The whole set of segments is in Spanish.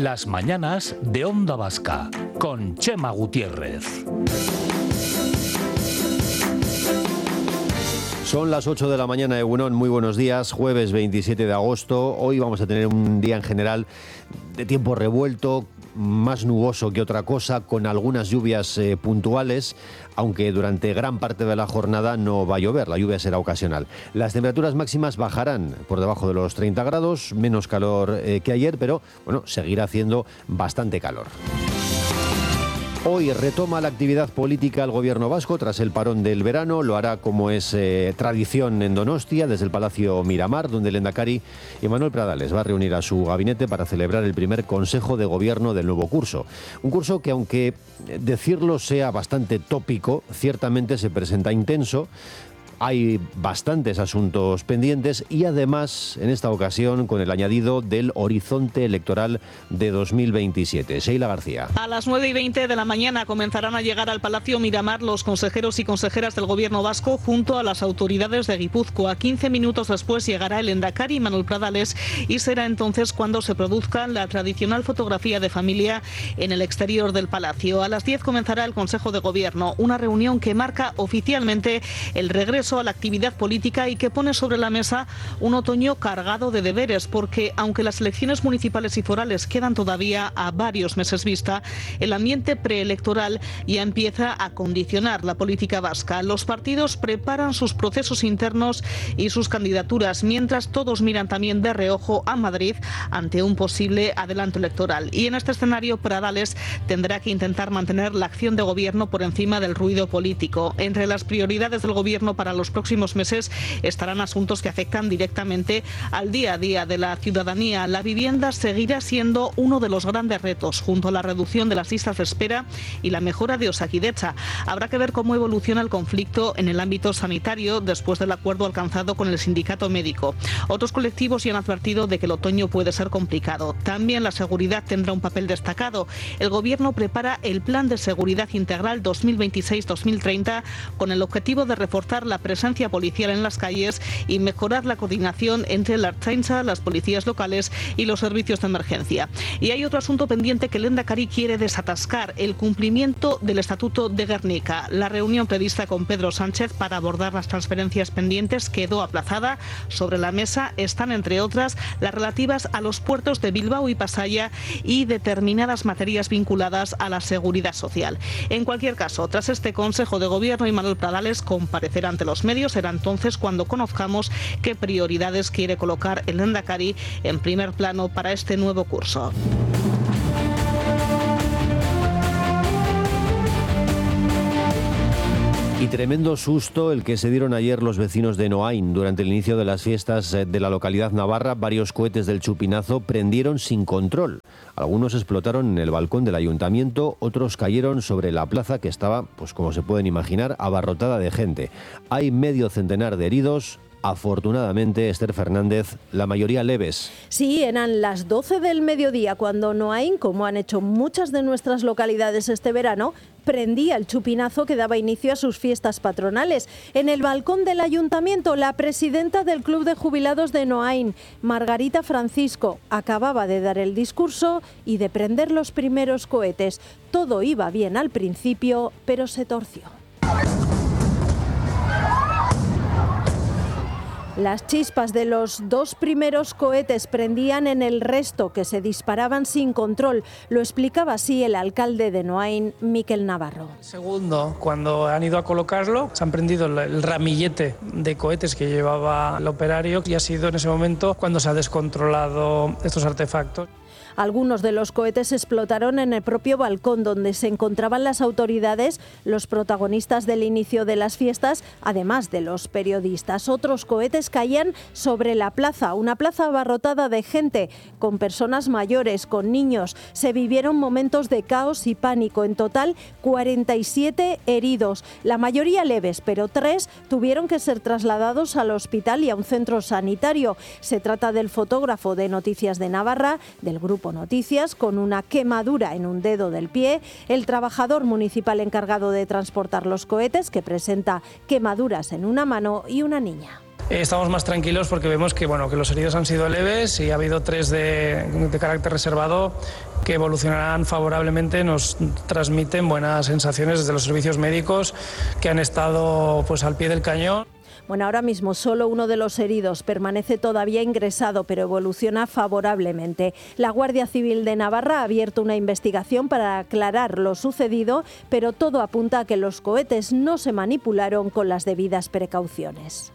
Las mañanas de Onda Vasca, con Chema Gutiérrez. Son las 8 de la mañana, Egunon, muy buenos días, jueves 27 de agosto. Hoy vamos a tener un día en general de tiempo revuelto, más nuboso que otra cosa, con algunas lluvias puntuales, aunque durante gran parte de la jornada no va a llover, la lluvia será ocasional. Las temperaturas máximas bajarán por debajo de los 30 grados, menos calor que ayer, pero bueno, seguirá haciendo bastante calor. Hoy retoma la actividad política el gobierno vasco tras el parón del verano. Lo hará, como es tradición, en Donostia, desde el Palacio Miramar, donde el lehendakari Manuel Pradales va a reunir a su gabinete para celebrar el primer Consejo de Gobierno del nuevo curso. Un curso que, aunque decirlo sea bastante tópico, ciertamente se presenta intenso. Hay bastantes asuntos pendientes y además, en esta ocasión, con el añadido del horizonte electoral de 2027. Sheila García. A las 9:20 de la mañana comenzarán a llegar al Palacio Miramar los consejeros y consejeras del Gobierno vasco junto a las autoridades de Guipúzcoa. 15 minutos después llegará el lehendakari Manuel Pradales y será entonces cuando se produzca la tradicional fotografía de familia en el exterior del Palacio. A las 10 comenzará el Consejo de Gobierno, una reunión que marca oficialmente el regreso a la actividad política y que pone sobre la mesa un otoño cargado de deberes, porque aunque las elecciones municipales y forales quedan todavía a varios meses vista, el ambiente preelectoral ya empieza a condicionar la política vasca. Los partidos preparan sus procesos internos y sus candidaturas, mientras todos miran también de reojo a Madrid ante un posible adelanto electoral. Y en este escenario, Pradales tendrá que intentar mantener la acción de gobierno por encima del ruido político. Entre las prioridades del gobierno para los próximos meses estarán asuntos que afectan directamente al día a día de la ciudadanía. La vivienda seguirá siendo uno de los grandes retos, junto a la reducción de las listas de espera y la mejora de Osakidetza. Habrá que ver cómo evoluciona el conflicto en el ámbito sanitario después del acuerdo alcanzado con el sindicato médico. Otros colectivos ya han advertido de que el otoño puede ser complicado. También la seguridad tendrá un papel destacado. El gobierno prepara el Plan de Seguridad Integral 2026-2030 con el objetivo de reforzar la presencia policial en las calles y mejorar la coordinación entre la Ertzaintza, las policías locales y los servicios de emergencia. Y hay otro asunto pendiente que el lehendakari quiere desatascar: el cumplimiento del Estatuto de Gernika. La reunión prevista con Pedro Sánchez para abordar las transferencias pendientes quedó aplazada. Sobre la mesa están, entre otras, las relativas a los puertos de Bilbao y Pasaia y determinadas materias vinculadas a la seguridad social. En cualquier caso, tras este Consejo de Gobierno, Manuel Pradales comparecerá ante los medios. Será entonces cuando conozcamos qué prioridades quiere colocar el lehendakari en primer plano para este nuevo curso. Y tremendo susto el que se dieron ayer los vecinos de Noain. Durante el inicio de las fiestas de la localidad navarra, varios cohetes del chupinazo prendieron sin control. Algunos explotaron en el balcón del ayuntamiento, otros cayeron sobre la plaza, que estaba, pues como se pueden imaginar, abarrotada de gente. Hay medio centenar de heridos. Afortunadamente, Esther Fernández, la mayoría leves. Sí, eran las 12 del mediodía cuando Noain, como han hecho muchas de nuestras localidades este verano, prendía el chupinazo que daba inicio a sus fiestas patronales. En el balcón del ayuntamiento, la presidenta del Club de Jubilados de Noain, Margarita Francisco, acababa de dar el discurso y de prender los primeros cohetes. Todo iba bien al principio, pero se torció. Las chispas de los dos primeros cohetes prendían en el resto, que se disparaban sin control. Lo explicaba así el alcalde de Noain, Miquel Navarro. Segundo, cuando han ido a colocarlo, se han prendido el ramillete de cohetes que llevaba el operario y ha sido en ese momento cuando se ha descontrolado estos artefactos. Algunos de los cohetes explotaron en el propio balcón donde se encontraban las autoridades, los protagonistas del inicio de las fiestas, además de los periodistas. Otros cohetes caían sobre la plaza, una plaza abarrotada de gente, con personas mayores, con niños. Se vivieron momentos de caos y pánico. En total, 47 heridos, la mayoría leves, pero 3 tuvieron que ser trasladados al hospital y a un centro sanitario. Se trata del fotógrafo de Noticias de Navarra, del grupo Noticias, con una quemadura en un dedo del pie, el trabajador municipal encargado de transportar los cohetes, que presenta quemaduras en una mano, y una niña. Estamos más tranquilos porque vemos que los heridos han sido leves y ha habido 3 de carácter reservado que evolucionarán favorablemente. Nos transmiten buenas sensaciones desde los servicios médicos que han estado al pie del cañón. Bueno, ahora mismo solo uno de los heridos permanece todavía ingresado, pero evoluciona favorablemente. La Guardia Civil de Navarra ha abierto una investigación para aclarar lo sucedido, pero todo apunta a que los cohetes no se manipularon con las debidas precauciones.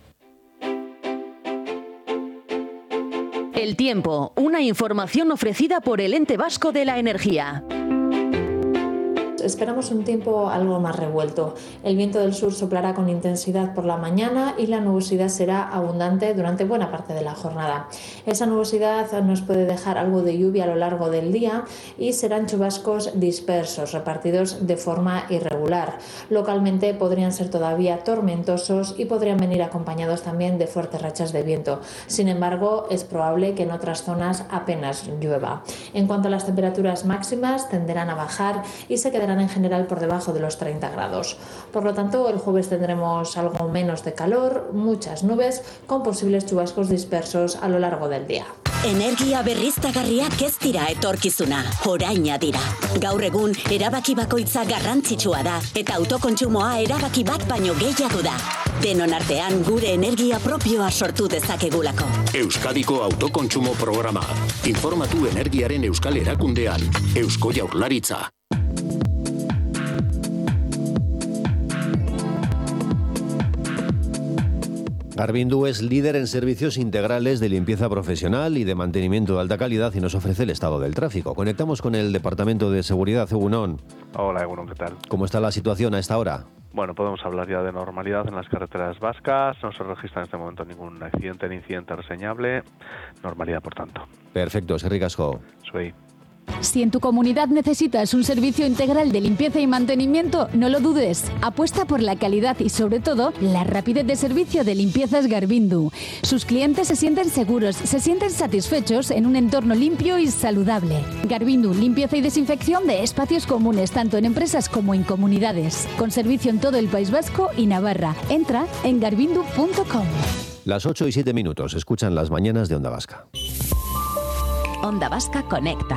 El tiempo, una información ofrecida por el Ente Vasco de la Energía. Esperamos un tiempo algo más revuelto. El viento del sur soplará con intensidad por la mañana y la nubosidad será abundante durante buena parte de la jornada. Esa nubosidad nos puede dejar algo de lluvia a lo largo del día y serán chubascos dispersos, repartidos de forma irregular. Localmente podrían ser todavía tormentosos y podrían venir acompañados también de fuertes rachas de viento. Sin embargo, es probable que en otras zonas apenas llueva. En cuanto a las temperaturas máximas, tenderán a bajar y se quedarán en general por debajo de los 30 grados. Por lo tanto, el jueves tendremos algo menos de calor, muchas nubes, con posibles chubascos dispersos a lo largo del día. Energia berriztagarriak ez dira etorkizuna, oraina dira. Gaur egun, erabaki bakoitza garrantzitsua da, eta autokontsumoa erabaki bat baino gehiago da. Denon artean gure energia propioa sortu dezakegulako. Euskadiko autokontsumo programa. Informatu energiaren euskal erakundean. Eusko Jaurlaritza. Garvindu es líder en servicios integrales de limpieza profesional y de mantenimiento de alta calidad y nos ofrece el estado del tráfico. Conectamos con el Departamento de Seguridad. Egunon. Hola, Egunon, ¿qué tal? ¿Cómo está la situación a esta hora? Bueno, podemos hablar ya de normalidad en las carreteras vascas. No se registra en este momento ningún accidente ni incidente reseñable. Normalidad, por tanto. Perfecto, eskerrik asko. Soy. Si en tu comunidad necesitas un servicio integral de limpieza y mantenimiento, no lo dudes. Apuesta por la calidad y, sobre todo, la rapidez de servicio de Limpiezas Garvindu. Sus clientes se sienten seguros, se sienten satisfechos en un entorno limpio y saludable. Garvindu, limpieza y desinfección de espacios comunes, tanto en empresas como en comunidades. Con servicio en todo el País Vasco y Navarra. Entra en garvindu.com. Las 8:07, escuchan las mañanas de Onda Vasca. Onda Vasca Conecta.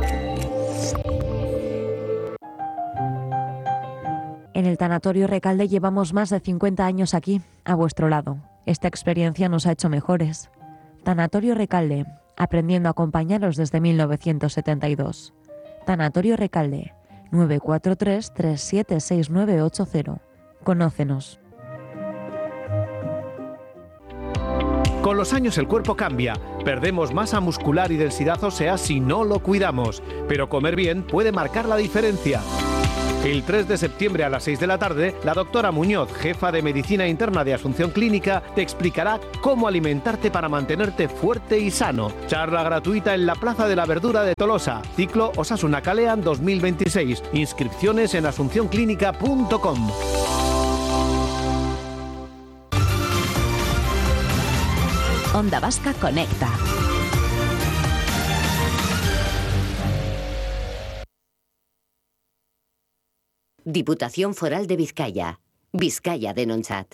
En el Tanatorio Recalde llevamos más de 50 años aquí, a vuestro lado. Esta experiencia nos ha hecho mejores. Tanatorio Recalde, aprendiendo a acompañaros desde 1972. Tanatorio Recalde, 943 376980. Conócenos. Con los años el cuerpo cambia, perdemos masa muscular y densidad ósea si no lo cuidamos, pero comer bien puede marcar la diferencia. El 3 de septiembre a las 6 de la tarde, la doctora Muñoz, jefa de Medicina Interna de Asunción Clínica, te explicará cómo alimentarte para mantenerte fuerte y sano. Charla gratuita en la Plaza de la Verdura de Tolosa. Ciclo Osasuna Kalean 2026. Inscripciones en asuncionclínica.com. Onda Vasca Conecta. Diputación Foral de Vizcaya. Vizcaya denontzat.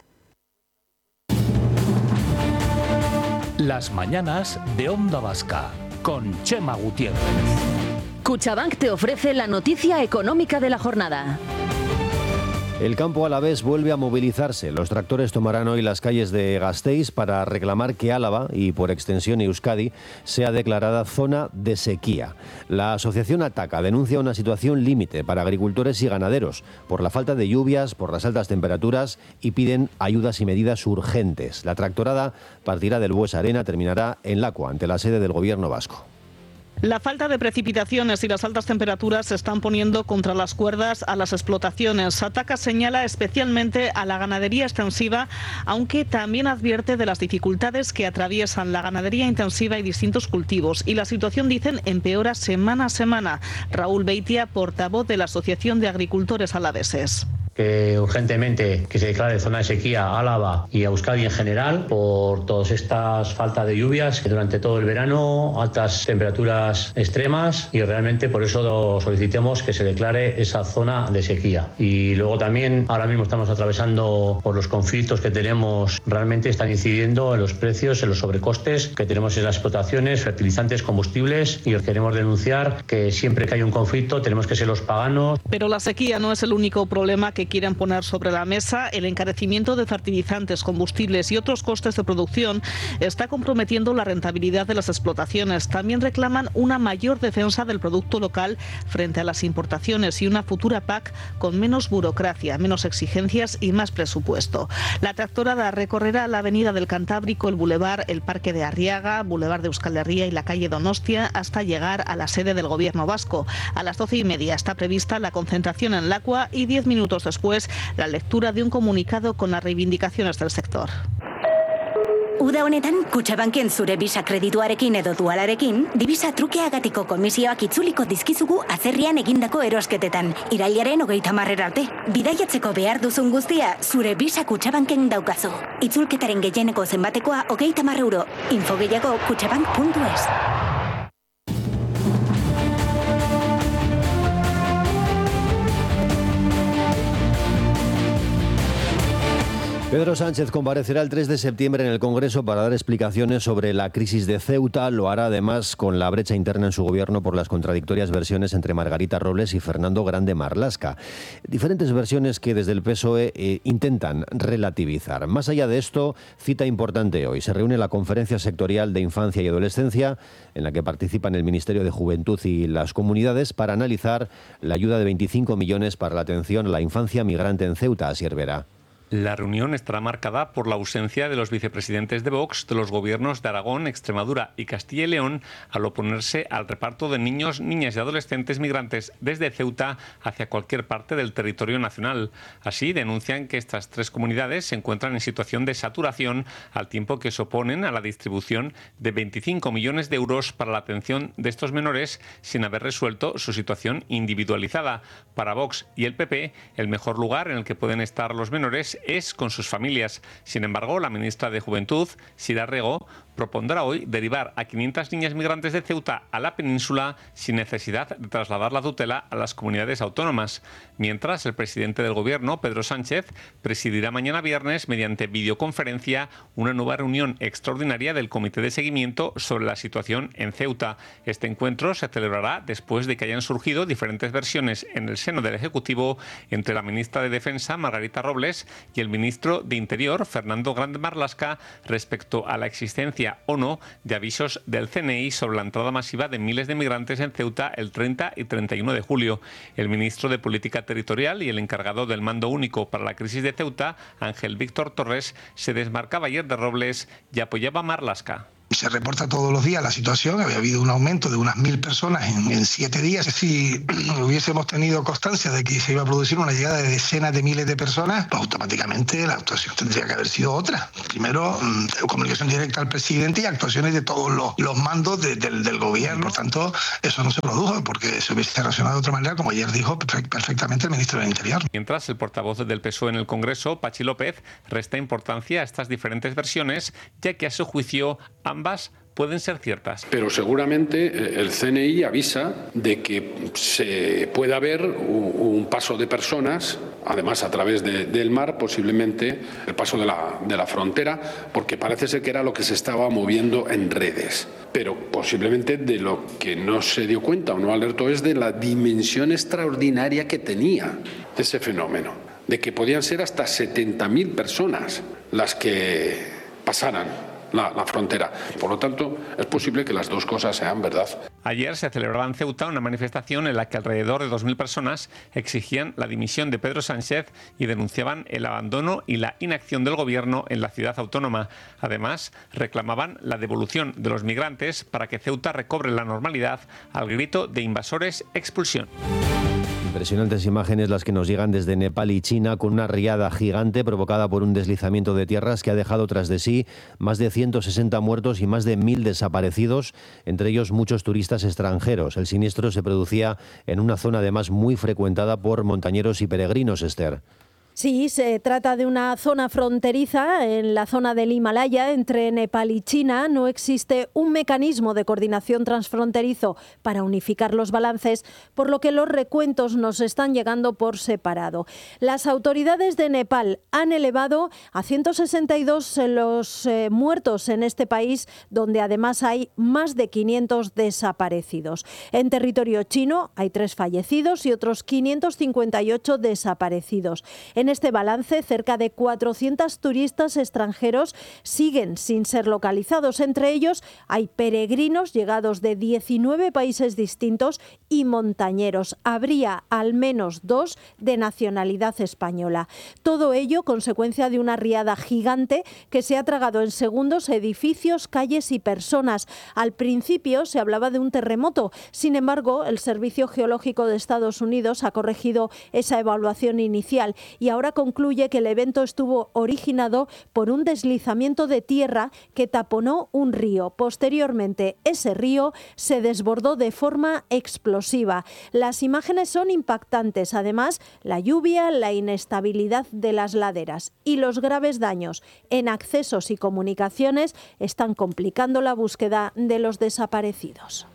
Las mañanas de Onda Vasca con Chema Gutiérrez. Cuchabank te ofrece la noticia económica de la jornada. El campo alavés vuelve a movilizarse. Los tractores tomarán hoy las calles de Gasteiz para reclamar que Álava, y por extensión Euskadi, sea declarada zona de sequía. La asociación Ataca denuncia una situación límite para agricultores y ganaderos por la falta de lluvias, por las altas temperaturas y piden ayudas y medidas urgentes. La tractorada partirá del Buesa Arena, terminará en Lacua, ante la sede del Gobierno vasco. La falta de precipitaciones y las altas temperaturas se están poniendo contra las cuerdas a las explotaciones. Ataca señala especialmente a la ganadería extensiva, aunque también advierte de las dificultades que atraviesan la ganadería intensiva y distintos cultivos. Y la situación, dicen, empeora semana a semana. Raúl Beitia, portavoz de la Asociación de Agricultores Alaveses. que urgentemente que se declare zona de sequía a Álava y a Euskadi en general por todas estas faltas de lluvias que durante todo el verano, altas temperaturas extremas, y realmente por eso solicitemos que se declare esa zona de sequía. Y luego también ahora mismo estamos atravesando por los conflictos que tenemos, realmente están incidiendo en los precios, en los sobrecostes que tenemos en las explotaciones, fertilizantes, combustibles, y queremos denunciar que siempre que hay un conflicto tenemos que ser los paganos. Pero la sequía no es el único problema que quieren poner sobre la mesa. El encarecimiento de fertilizantes, combustibles y otros costes de producción está comprometiendo la rentabilidad de las explotaciones. También reclaman una mayor defensa del producto local frente a las importaciones y una futura PAC con menos burocracia, menos exigencias y más presupuesto. La tractorada recorrerá la avenida del Cantábrico, el Boulevard, el Parque de Arriaga, Boulevard de Euskal Herria y la calle Donostia hasta llegar a la sede del Gobierno vasco. A las 12:30 está prevista la concentración en Lakua y 10 minutos después la lectura de un comunicado con las reivindicaciones del sector. Uda honetan, Kutxabanken zure bisa kredituarekin edo dualarekin, divisa trukeagatiko komisioak itzuliko dizkizugu atzerrian egindako erosketetan, irailaren 30 arte. Bidaiatzeko behar duzun guztia, zure bisa Kutxabanken daukazu. Itzulketaren gehieneko zenbatekoa 30 euro. Info gehiago kutxabank.es. Pedro Sánchez comparecerá el 3 de septiembre en el Congreso para dar explicaciones sobre la crisis de Ceuta. Lo hará además con la brecha interna en su gobierno por las contradictorias versiones entre Margarita Robles y Fernando Grande Marlaska. Diferentes versiones que desde el PSOE intentan relativizar. Más allá de esto, cita importante hoy. Se reúne la Conferencia Sectorial de Infancia y Adolescencia, en la que participan el Ministerio de Juventud y las comunidades, para analizar la ayuda de 25 millones para la atención a la infancia migrante en Ceuta. Asier Vera. La reunión estará marcada por la ausencia de los vicepresidentes de Vox de los gobiernos de Aragón, Extremadura y Castilla y León al oponerse al reparto de niños, niñas y adolescentes migrantes desde Ceuta hacia cualquier parte del territorio nacional. Así, denuncian que estas tres comunidades se encuentran en situación de saturación al tiempo que se oponen a la distribución de 25 millones de euros para la atención de estos menores sin haber resuelto su situación individualizada. Para Vox y el PP, el mejor lugar en el que pueden estar los menores es con sus familias. Sin embargo, la ministra de Juventud, Sira Rego, propondrá hoy derivar a 500 niñas migrantes de Ceuta a la península sin necesidad de trasladar la tutela a las comunidades autónomas. Mientras, el presidente del Gobierno, Pedro Sánchez, presidirá mañana viernes, mediante videoconferencia, una nueva reunión extraordinaria del Comité de Seguimiento sobre la situación en Ceuta. Este encuentro se celebrará después de que hayan surgido diferentes versiones en el seno del Ejecutivo entre la ministra de Defensa, Margarita Robles, y el ministro de Interior, Fernando Grande Marlaska, respecto a la existencia o no de avisos del CNI sobre la entrada masiva de miles de migrantes en Ceuta el 30 y 31 de julio. El ministro de Política Territorial y el encargado del mando único para la crisis de Ceuta, Ángel Víctor Torres, se desmarcaba ayer de Robles y apoyaba a Marlaska. Se reporta todos los días la situación, había habido un aumento de unas 1.000 personas en 7 días. Si hubiésemos tenido constancia de que se iba a producir una llegada de decenas de miles de personas, pues automáticamente la actuación tendría que haber sido otra. Primero, comunicación directa al presidente y actuaciones de todos los mandos del gobierno. Por tanto, eso no se produjo porque se hubiese reaccionado de otra manera, como ayer dijo perfectamente el ministro del Interior. Mientras, el portavoz del PSOE en el Congreso, Pachi López, resta importancia a estas diferentes versiones, ya que a su juicio ambas pueden ser ciertas. Pero seguramente el CNI avisa de que se puede haber un paso de personas, además a través del mar, posiblemente el paso de la frontera, porque parece ser que era lo que se estaba moviendo en redes. Pero posiblemente de lo que no se dio cuenta o no alertó es de la dimensión extraordinaria que tenía ese fenómeno, de que podían ser hasta 70.000 personas las que pasaran la frontera. Por lo tanto, es posible que las dos cosas sean verdad. Ayer se celebraba en Ceuta una manifestación en la que alrededor de 2.000 personas exigían la dimisión de Pedro Sánchez y denunciaban el abandono y la inacción del gobierno en la ciudad autónoma. Además, reclamaban la devolución de los migrantes para que Ceuta recobre la normalidad al grito de invasores, expulsión. Impresionantes imágenes las que nos llegan desde Nepal y China, con una riada gigante provocada por un deslizamiento de tierras que ha dejado tras de sí más de 160 muertos y más de 1.000 desaparecidos, entre ellos muchos turistas extranjeros. El siniestro se producía en una zona además muy frecuentada por montañeros y peregrinos, Esther. Sí, se trata de una zona fronteriza en la zona del Himalaya entre Nepal y China. No existe un mecanismo de coordinación transfronterizo para unificar los balances, por lo que los recuentos nos están llegando por separado. Las autoridades de Nepal han elevado a 162 los muertos en este país, donde además hay más de 500 desaparecidos. En territorio chino hay 3 fallecidos y otros 558 desaparecidos. En este balance, cerca de 400 turistas extranjeros siguen sin ser localizados. Entre ellos hay peregrinos llegados de 19 países distintos y montañeros. Habría al menos 2 de nacionalidad española. Todo ello consecuencia de una riada gigante que se ha tragado en segundos edificios, calles y personas. Al principio se hablaba de un terremoto. Sin embargo, el Servicio Geológico de Estados Unidos ha corregido esa evaluación inicial y ahora concluye que el evento estuvo originado por un deslizamiento de tierra que taponó un río. Posteriormente, ese río se desbordó de forma explosiva. Las imágenes son impactantes. Además, la lluvia, la inestabilidad de las laderas y los graves daños en accesos y comunicaciones están complicando la búsqueda de los desaparecidos.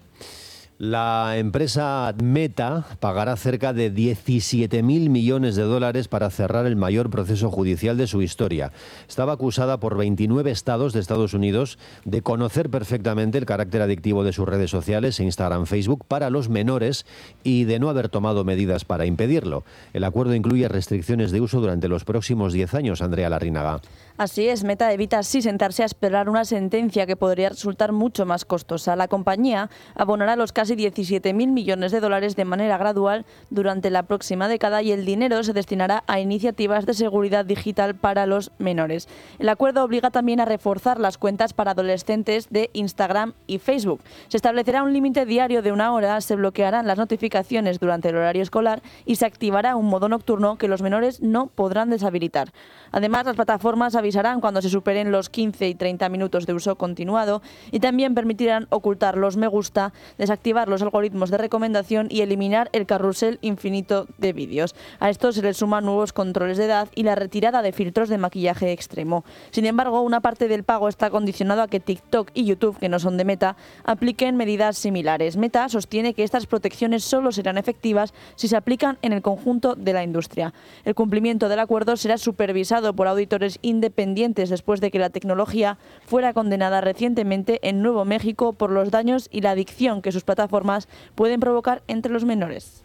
La empresa Meta pagará cerca de 17.000 millones de dólares para cerrar el mayor proceso judicial de su historia. Estaba acusada por 29 estados de Estados Unidos de conocer perfectamente el carácter adictivo de sus redes sociales, Instagram, Facebook, para los menores y de no haber tomado medidas para impedirlo. El acuerdo incluye restricciones de uso durante los próximos 10 años, Andrea Larrínaga. Así es, Meta evita así sentarse a esperar una sentencia que podría resultar mucho más costosa. La compañía abonará los casi 17.000 millones de dólares de manera gradual durante la próxima década y el dinero se destinará a iniciativas de seguridad digital para los menores. El acuerdo obliga también a reforzar las cuentas para adolescentes de Instagram y Facebook. Se establecerá un límite diario de 1 hora, se bloquearán las notificaciones durante el horario escolar y se activará un modo nocturno que los menores no podrán deshabilitar. Además, las plataformas avisarán cuando se superen los 15 y 30 minutos de uso continuado y también permitirán ocultar los me gusta, desactivar los algoritmos de recomendación y eliminar el carrusel infinito de vídeos. A esto se le suman nuevos controles de edad y la retirada de filtros de maquillaje extremo. Sin embargo, una parte del pago está condicionado a que TikTok y YouTube, que no son de Meta, apliquen medidas similares. Meta sostiene que estas protecciones solo serán efectivas si se aplican en el conjunto de la industria. El cumplimiento del acuerdo será supervisado por auditores independientes después de que la tecnología fuera condenada recientemente en Nuevo México por los daños y la adicción que sus plataformas pueden provocar entre los menores.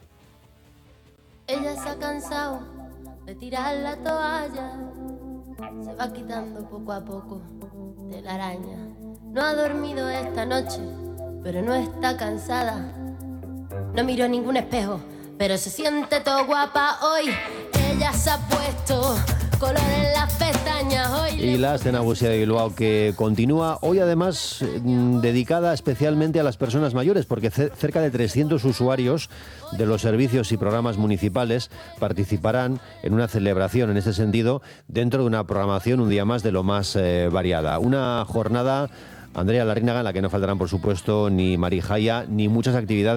Ella se ha cansado de tirar la toalla, se va quitando poco a poco de la araña. No ha dormido esta noche, pero no está cansada. No miró ningún espejo, pero se siente todo guapa hoy. Ella se ha puesto color en las pestañas hoy. Y la escena Nagusia de Bilbao que continúa hoy, además dedicada especialmente a las personas mayores, porque cerca de 300 usuarios de los servicios y programas municipales participarán en una celebración en este sentido dentro de una programación un día más de lo más variada. Una jornada, Andrea Larrínaga, en la que no faltarán por supuesto ni Marijaya ni muchas actividades